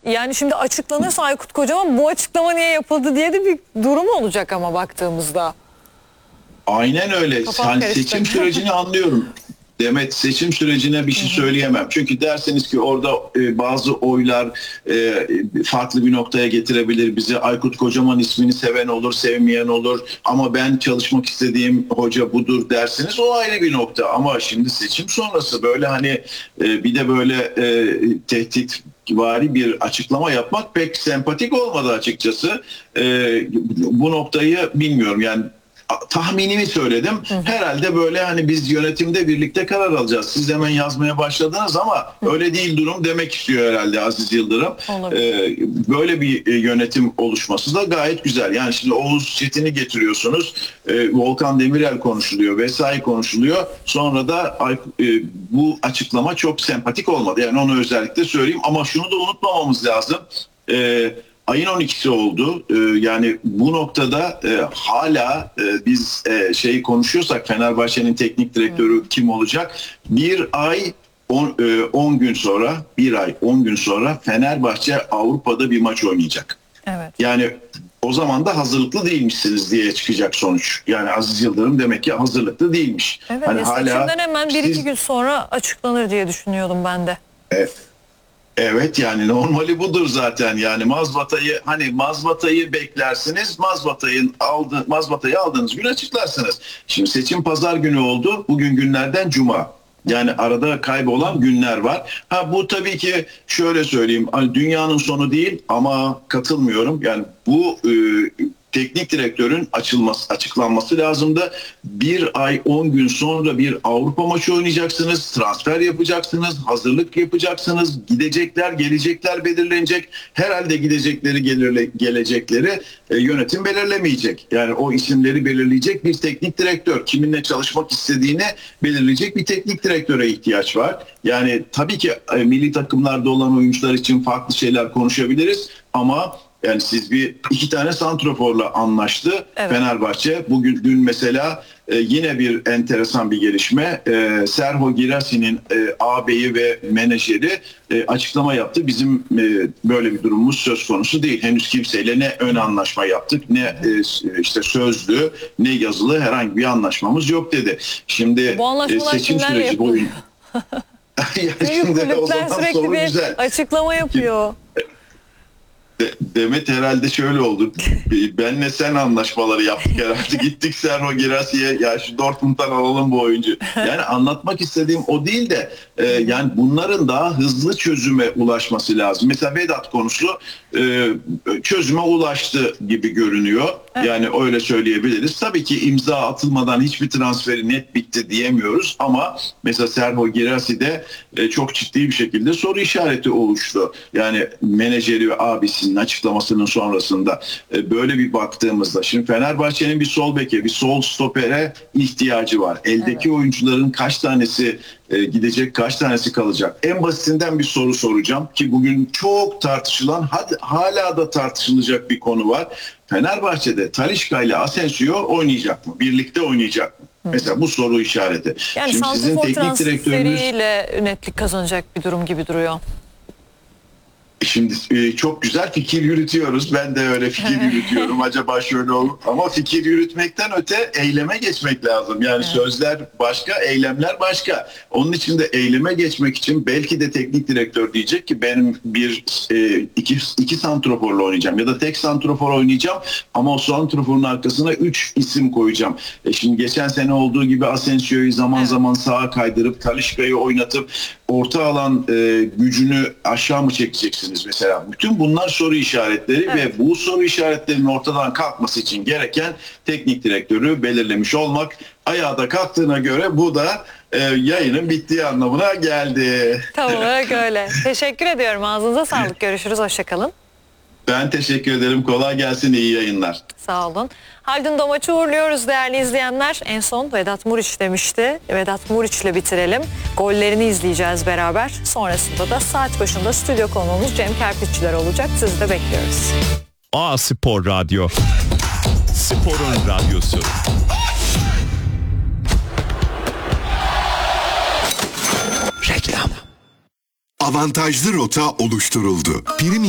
Yani şimdi açıklanırsa Aykut Kocaman bu açıklama niye yapıldı diye de bir durum olacak ama baktığımızda. Aynen öyle. Kafam Hani karıştı. seçim sürecini anlıyorum. Demet, seçim sürecine bir şey söyleyemem. Çünkü derseniz ki orada bazı oylar farklı bir noktaya getirebilir bizi. Aykut Kocaman ismini seven olur, sevmeyen olur. Ama ben çalışmak istediğim hoca budur derseniz o ayrı bir nokta. Ama şimdi seçim sonrası böyle hani bir de böyle tehditvari bir açıklama yapmak pek sempatik olmadı açıkçası. Bu noktayı bilmiyorum yani. Tahminimi söyledim. Herhalde böyle hani biz yönetimde birlikte karar alacağız. Siz hemen yazmaya başladınız ama öyle değil durum demek istiyor herhalde Aziz Yıldırım. Böyle bir yönetim oluşması da gayet güzel. Yani şimdi Oğuz Çetin'i getiriyorsunuz. Volkan Demirel konuşuluyor vesaire konuşuluyor. Sonra da bu açıklama çok sempatik olmadı. Yani onu özellikle söyleyeyim ama şunu da unutmamamız lazım. Ayın 12'si oldu. Yani bu noktada hala biz konuşuyorsak Fenerbahçe'nin teknik direktörü kim olacak? Bir ay 10 gün sonra Fenerbahçe Avrupa'da bir maç oynayacak. Evet. Yani o zaman da hazırlıklı değilmişsiniz diye çıkacak sonuç. Yani Aziz Yıldırım demek ki hazırlıklı değilmiş. Evet, hani seçimden hemen 1-2 gün sonra açıklanır diye düşünüyordum ben de. Evet yani normali budur zaten yani mazbatayı beklersiniz, mazbatayı aldığınız gün açıklarsınız. Şimdi seçim pazar günü oldu, bugün günlerden cuma. Yani arada kaybolan günler var. Bu tabii ki şöyle söyleyeyim, hani dünyanın sonu değil ama katılmıyorum. Yani bu teknik direktörün açıklanması lazımdı. Bir ay 10 gün sonra bir Avrupa maçı oynayacaksınız, transfer yapacaksınız, hazırlık yapacaksınız, gelecekler belirlenecek. Herhalde gelecekleri yönetim belirlemeyecek. Yani o isimleri belirleyecek bir teknik direktör, kiminle çalışmak istediğini belirleyecek bir teknik direktöre ihtiyaç var. Yani tabii ki milli takımlarda olan oyuncular için farklı şeyler konuşabiliriz ama yani siz iki tane santraforla anlaştı Fenerbahçe. Dün mesela yine bir enteresan bir gelişme. Serhou Guirassí'nin ağabeyi ve menajeri açıklama yaptı. Bizim böyle bir durumumuz söz konusu değil. Henüz kimseyle ne ön anlaşma yaptık, ne işte sözlü, ne yazılı herhangi bir anlaşmamız yok dedi. Şimdi bu anlaşmalar seçim süreci boyunca şimdi kulüpler sürekli bir güzel açıklama yapıyor. Demet herhalde şöyle oldu. Benle sen anlaşmaları yaptık herhalde. Gittik Serhou Guirassí'ye ya şu Dortmund'dan alalım bu oyuncu. Yani anlatmak istediğim o değil de yani bunların daha hızlı çözüme ulaşması lazım. Mesela Vedat konusu çözüme ulaştı gibi görünüyor. Evet. Yani öyle söyleyebiliriz. Tabii ki imza atılmadan hiçbir transferi net bitti diyemiyoruz ama mesela Serhou Guirassí'de çok ciddi bir şekilde soru işareti oluştu. Yani menajeri ve abisinin açıklamasının sonrasında böyle bir baktığımızda şimdi Fenerbahçe'nin bir sol beke, bir sol stopere ihtiyacı var. Eldeki oyuncuların kaç tanesi gidecek, kaç tanesi kalacak? En basitinden bir soru soracağım ki bugün çok tartışılan, hala da tartışılacak bir konu var. Fenerbahçe'de Talisca ile Asensio oynayacak mı? Birlikte oynayacak mı? Mesela bu soru işareti. Yani şimdi sizin teknik direktörünüz netlik kazanacak bir durum gibi duruyor. Şimdi çok güzel fikir yürütüyoruz. Ben de öyle fikir yürütüyorum. Acaba şöyle olur. Ama fikir yürütmekten öte eyleme geçmek lazım. Yani sözler başka, eylemler başka. Onun için de eyleme geçmek için belki de teknik direktör diyecek ki benim iki santroforla oynayacağım ya da tek santrofor oynayacağım ama o santroforun arkasına 3 isim koyacağım. Şimdi geçen sene olduğu gibi Asensio'yu zaman zaman sağa kaydırıp Talisca'yı oynatıp orta alan gücünü aşağı mı çekeceksiniz mesela? Bütün bunlar soru işaretleri ve bu soru işaretlerinin ortadan kalkması için gereken teknik direktörü belirlemiş olmak. Ayağa da kalktığına göre bu da yayının bittiği anlamına geldi. Tam olarak öyle. Teşekkür ediyorum. Ağzınıza sağlık. Görüşürüz. Hoşçakalın. Ben teşekkür ederim. Kolay gelsin. İyi yayınlar. Sağ olun. Haldun Domaç'ı uğurluyoruz değerli izleyenler. En son Vedat Muriç demişti. Vedat Muriç'le bitirelim. Gollerini izleyeceğiz beraber. Sonrasında da saat başında stüdyo konuğumuz Cem Kerpiççiler olacak. Sizi de bekliyoruz. A Spor Radyo. Sporun radyosu. Reklam. Avantajlı rota oluşturuldu.